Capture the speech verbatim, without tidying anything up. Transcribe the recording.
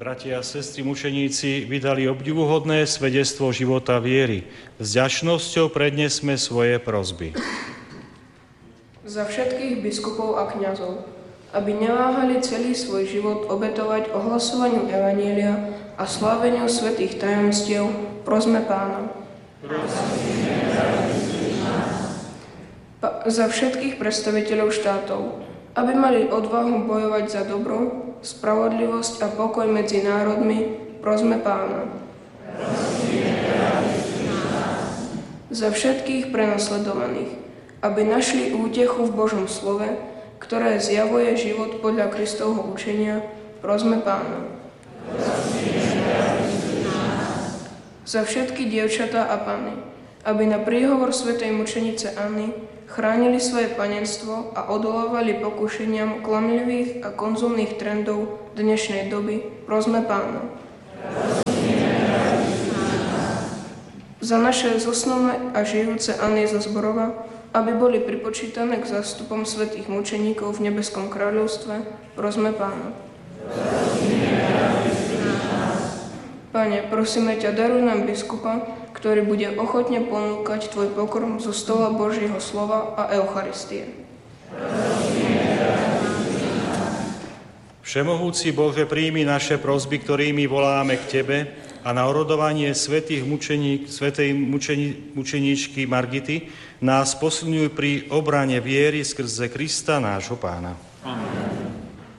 Bratia a sestry mučeníci vydali obdivuhodné svedectvo života viery. S vďačnosťou prednesme svoje prosby. Za všetkých biskupov a kňazov, aby neváhali celý svoj život obetovať ohlasovaniu evanjelia a sláveniu svätých tajomstiev, prosme Pána. Pa- za všetkých predstaviteľov štátov, aby mali odvahu bojovať za dobro, spravodlivosť a pokoj medzi národmi, prosme Pána. Za všetkých prenasledovaných, aby našli útechu v Božom slove, ktoré zjavuje život podľa Kristovho učenia, prosme Pána. Za všetky dievčatá a panny, aby na príhovor svätej mučenice Anny chránili svoje panenstvo a odolávali pokušeniam klamlivých a konzumných trendov dnešnej doby, prosme Pána. Za naše zosnulé a žijúce Anny zo Zborova, aby boli pripočítané k zástupom svätých mučeníkov v nebeskom kráľovstve, prosme Pána. Pane, prosíme ťa, daruj nám biskupa, ktorý bude ochotne ponúkať tvoj pokrm zo stola Božieho slova a Eucharistie. Všemohúci Bože, príjmi naše prosby, ktorými voláme k Tebe, a na orodovanie svätých mučeník, svätej mučení, mučeníčky Margity nás posilňuj pri obrane viery skrze Krista nášho Pána.